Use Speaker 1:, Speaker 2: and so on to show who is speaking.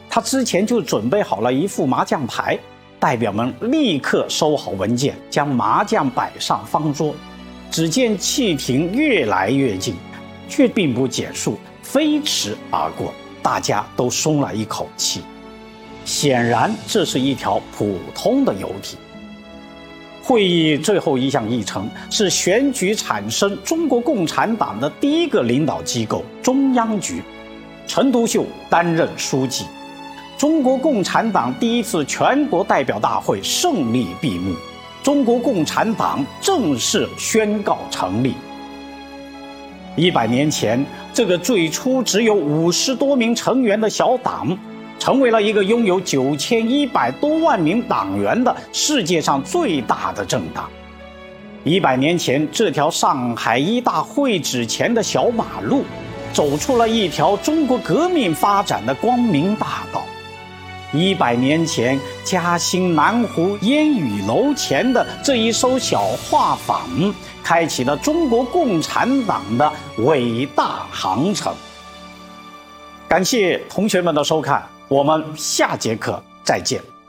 Speaker 1: 他之前就准备好了一副麻将牌，代表们立刻收好文件，将麻将摆上方桌。只见汽艇越来越近，却并不减速，飞驰而过，大家都松了一口气。显然，这是一条普通的游艇。会议最后一项议程是选举产生中国共产党的第一个领导机构——中央局，陈独秀担任书记。中国共产党第一次全国代表大会胜利闭幕，中国共产党正式宣告成立。100年前，这个最初只有50多名成员的小党，成为了一个拥有9100多万名党员的世界上最大的政党。100年前，这条上海一大会址前的小马路，走出了一条中国革命发展的光明大道。100年前，嘉兴南湖烟雨楼前的这一艘小画舫，开启了中国共产党的伟大航程。感谢同学们的收看，我们下节课再见。